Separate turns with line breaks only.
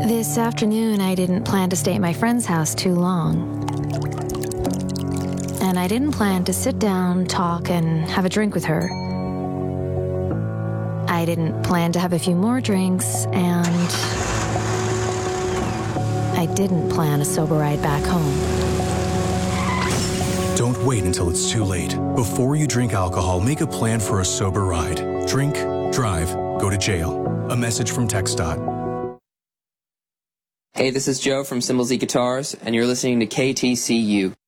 This afternoon, I didn't plan to stay at my friend's house too long. And I didn't plan to sit down, talk, and have a drink with her. I didn't plan to have a few more drinks, and I didn't plan a sober ride back home.
Don't wait until it's too late. Before you drink alcohol, make a plan for a sober ride. Drink, drive, go to jail. A message from TxDOT.
Hey, this is Joe from Cymbals E Guitars, and you're listening to KTCU.